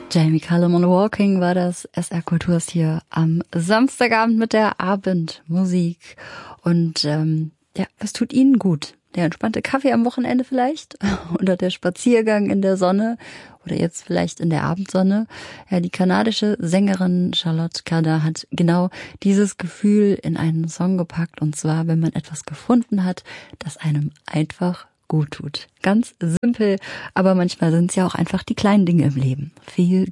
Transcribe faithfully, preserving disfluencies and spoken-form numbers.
Jamie Cullum und Walking war das. S R Kultur ist hier am Samstagabend mit der Abendmusik. Und ähm, ja, was tut Ihnen gut? Der entspannte Kaffee am Wochenende vielleicht? Oder der Spaziergang in der Sonne? Oder jetzt vielleicht in der Abendsonne? Ja, die kanadische Sängerin Charlotte Kardin hat genau dieses Gefühl in einen Song gepackt. Und zwar, wenn man etwas gefunden hat, das einem einfach gut tut. Ganz simpel, aber manchmal sind es ja auch einfach die kleinen Dinge im Leben. Viel